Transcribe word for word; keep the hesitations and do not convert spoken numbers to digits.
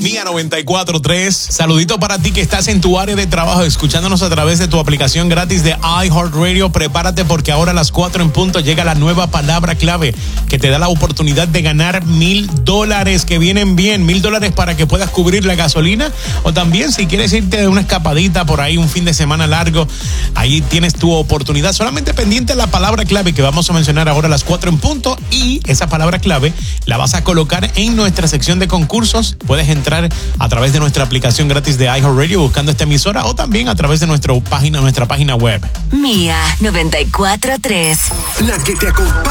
Mía noventa y cuatro tres. Saludito para ti que estás en tu área de trabajo escuchándonos a través de tu aplicación gratis de iHeartRadio. Prepárate porque ahora a las cuatro en punto llega la nueva palabra clave que te da la oportunidad de ganar mil dólares que vienen bien. Mil dólares para que puedas cubrir la gasolina o también si quieres irte de una escapadita por ahí un fin de semana largo. Ahí tienes tu oportunidad. Solamente pendiente la palabra clave que vamos a mencionar ahora a las cuatro en punto y esa palabra clave la vas a colocar en nuestra sección de concursos. Puedes entrar a través de nuestra aplicación gratis de iHeartRadio buscando esta emisora o también a través de nuestra página, nuestra página web. Mía noventa y cuatro tres. La que te acompaña